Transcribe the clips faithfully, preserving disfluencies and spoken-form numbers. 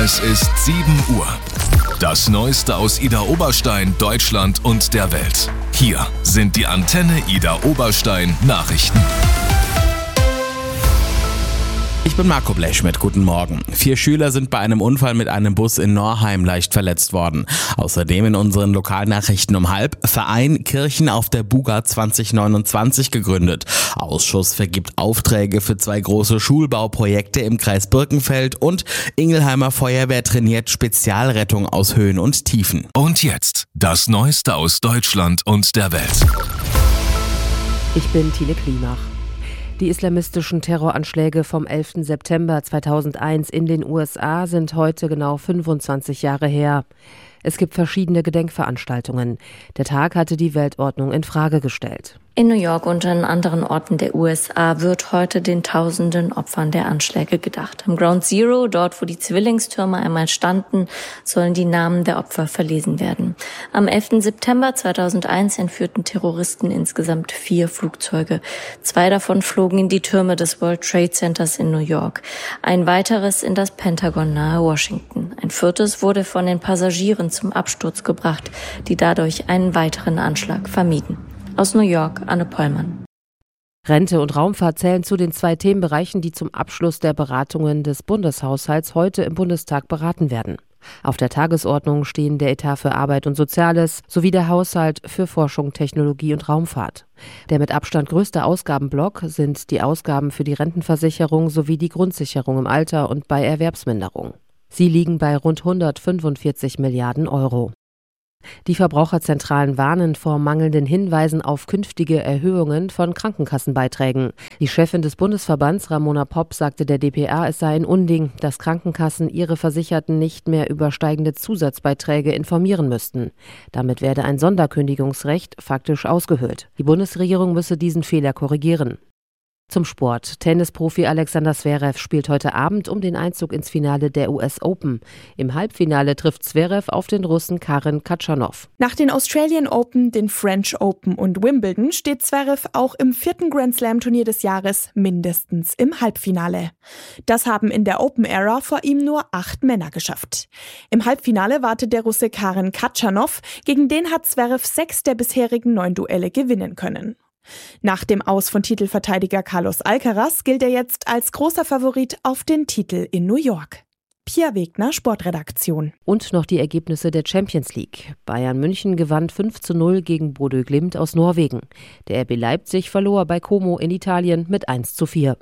Es ist sieben Uhr. Das Neueste aus Idar Oberstein, Deutschland und der Welt. Hier sind die Antenne Idar Oberstein Nachrichten. Ich bin Marco Blechschmidt, guten Morgen. Vier Schüler sind bei einem Unfall mit einem Bus in Norheim leicht verletzt worden. Außerdem in unseren Lokalnachrichten um halb: Verein Kirchen auf der Buga zwanzig neunundzwanzig gegründet. Ausschuss vergibt Aufträge für zwei große Schulbauprojekte im Kreis Birkenfeld und Ingelheimer Feuerwehr trainiert Spezialrettung aus Höhen und Tiefen. Und jetzt das Neueste aus Deutschland und der Welt. Ich bin Tine Klimach. Die islamistischen Terroranschläge vom elften September zweitausendeins in den U S A sind heute genau fünfundzwanzig Jahre her. Es gibt verschiedene Gedenkveranstaltungen. Der Tag hatte die Weltordnung in Frage gestellt. In New York und an anderen Orten der U S A wird heute den tausenden Opfern der Anschläge gedacht. Am Ground Zero, dort wo die Zwillingstürme einmal standen, sollen die Namen der Opfer verlesen werden. Am elften September zweitausendeins entführten Terroristen insgesamt vier Flugzeuge. Zwei davon flogen in die Türme des World Trade Centers in New York. Ein weiteres in das Pentagon nahe Washington. Ein viertes wurde von den Passagieren zum Absturz gebracht, die dadurch einen weiteren Anschlag vermieden. Aus New York, Anne Pollmann. Rente und Raumfahrt zählen zu den zwei Themenbereichen, die zum Abschluss der Beratungen des Bundeshaushalts heute im Bundestag beraten werden. Auf der Tagesordnung stehen der Etat für Arbeit und Soziales sowie der Haushalt für Forschung, Technologie und Raumfahrt. Der mit Abstand größte Ausgabenblock sind die Ausgaben für die Rentenversicherung sowie die Grundsicherung im Alter und bei Erwerbsminderung. Sie liegen bei rund hundertfünfundvierzig Milliarden Euro. Die Verbraucherzentralen warnen vor mangelnden Hinweisen auf künftige Erhöhungen von Krankenkassenbeiträgen. Die Chefin des Bundesverbands, Ramona Popp, sagte der D P A, es sei ein Unding, dass Krankenkassen ihre Versicherten nicht mehr über steigende Zusatzbeiträge informieren müssten. Damit werde ein Sonderkündigungsrecht faktisch ausgehöhlt. Die Bundesregierung müsse diesen Fehler korrigieren. Zum Sport. Tennisprofi Alexander Zverev spielt heute Abend um den Einzug ins Finale der U S Open. Im Halbfinale trifft Zverev auf den Russen Karen Khachanov. Nach den Australian Open, den French Open und Wimbledon steht Zverev auch im vierten Grand Slam Turnier des Jahres mindestens im Halbfinale. Das haben in der Open-Ära vor ihm nur acht Männer geschafft. Im Halbfinale wartet der Russe Karen Khachanov. Gegen den hat Zverev sechs der bisherigen neun Duelle gewinnen können. Nach dem Aus von Titelverteidiger Carlos Alcaraz gilt er jetzt als großer Favorit auf den Titel in New York. Pia Wegner, Sportredaktion. Und noch die Ergebnisse der Champions League. Bayern München gewann fünf zu null gegen Bodø Glimt aus Norwegen. Der R B Leipzig verlor bei Como in Italien mit eins zu vier.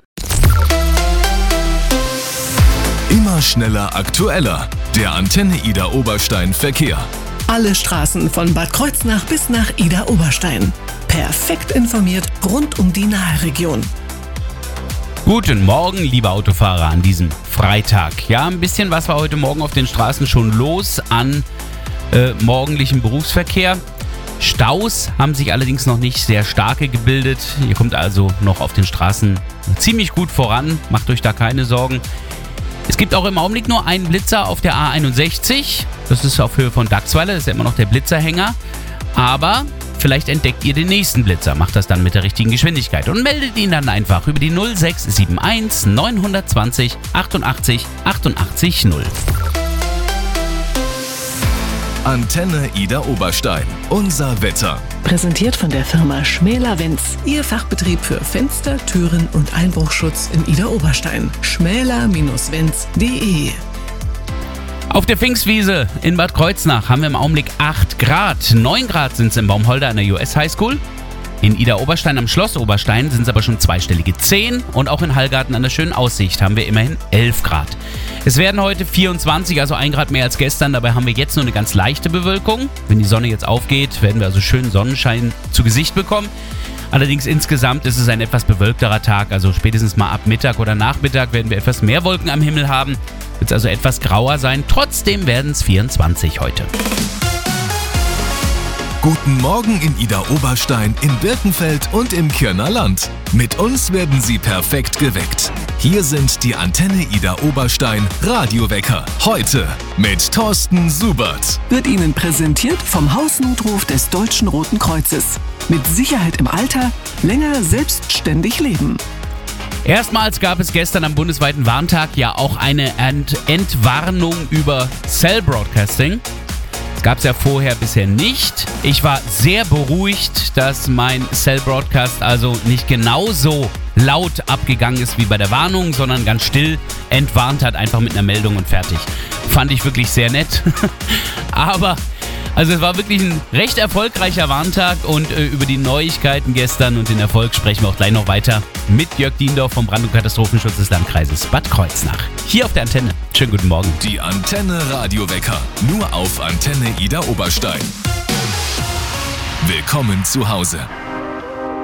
Immer schneller, aktueller. Der Antenne Idar Oberstein Verkehr. Alle Straßen von Bad Kreuznach bis nach Idar Oberstein. Perfekt informiert rund um die Nahe-Region. Guten Morgen, liebe Autofahrer, an diesem Freitag. Ja, ein bisschen was war heute Morgen auf den Straßen schon los an äh, morgendlichem Berufsverkehr. Staus haben sich allerdings noch nicht sehr starke gebildet. Ihr kommt also noch auf den Straßen ziemlich gut voran. Macht euch da keine Sorgen. Es gibt auch im Augenblick nur einen Blitzer auf der A einundsechzig. Das ist auf Höhe von Dachsweiler, das ist ja immer noch der Blitzerhänger. Aber vielleicht entdeckt ihr den nächsten Blitzer. Macht das dann mit der richtigen Geschwindigkeit und meldet ihn dann einfach über die null sechs sieben eins neun zwei null achtundachtzig achtundachtzig null. Antenne Idar Oberstein. Unser Wetter. Präsentiert von der Firma Schmäler-Wenz. Ihr Fachbetrieb für Fenster, Türen und Einbruchschutz in Idar Oberstein. schmäler Bindestrich wenz punkt de. Auf der Pfingstwiese in Bad Kreuznach haben wir im Augenblick acht Grad. neun Grad sind es in Baumholder an der U S High School. In Idar Oberstein am Schloss Oberstein sind es aber schon zweistellige zehn. Und auch in Hallgarten an der schönen Aussicht haben wir immerhin elf Grad. Es werden heute vierundzwanzig, also ein Grad mehr als gestern. Dabei haben wir jetzt nur eine ganz leichte Bewölkung. Wenn die Sonne jetzt aufgeht, werden wir also schönen Sonnenschein zu Gesicht bekommen. Allerdings insgesamt ist es ein etwas bewölkterer Tag. Also spätestens mal ab Mittag oder Nachmittag werden wir etwas mehr Wolken am Himmel haben. Wird es also etwas grauer sein. Trotzdem werden es vierundzwanzig heute. Guten Morgen in Idar Oberstein, in Birkenfeld und im Kirner Land. Mit uns werden Sie perfekt geweckt. Hier sind die Antenne Idar Oberstein Radiowecker. Heute mit Thorsten Subert. Wird Ihnen präsentiert vom Hausnotruf des Deutschen Roten Kreuzes. Mit Sicherheit im Alter, länger selbstständig leben. Erstmals gab es gestern am bundesweiten Warntag ja auch eine Ent- Entwarnung über Cell Broadcasting. Das gab es ja vorher bisher nicht. Ich war sehr beruhigt, dass mein Cell Broadcast also nicht genauso laut abgegangen ist wie bei der Warnung, sondern ganz still entwarnt hat, einfach mit einer Meldung und fertig. Fand ich wirklich sehr nett. Aber also es war wirklich ein recht erfolgreicher Warntag und äh, über die Neuigkeiten gestern und den Erfolg sprechen wir auch gleich noch weiter mit Jörg Diendorf vom Brand- und Katastrophenschutz des Landkreises Bad Kreuznach. Hier auf der Antenne. Schönen guten Morgen. Die Antenne Radiowecker. Nur auf Antenne Ida Oberstein. Willkommen zu Hause.